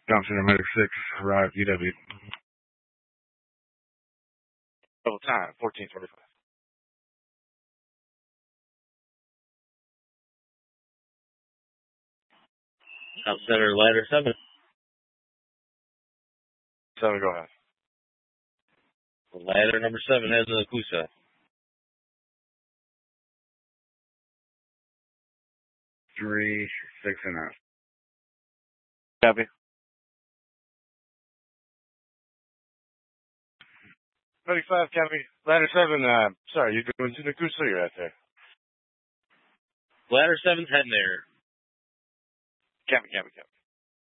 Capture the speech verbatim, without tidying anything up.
Ground Center Medic six, arrive, U W. Total time, fourteen twenty-five. Ground Center Ladder seven. seven, go ahead. Ladder number seven has a Kusa. three, six and out. Copy. thirty-five, copy. Ladder seven, uh, sorry, you doing to the Kusa or you're at there? Ladder seven's heading there. Copy, copy, copy.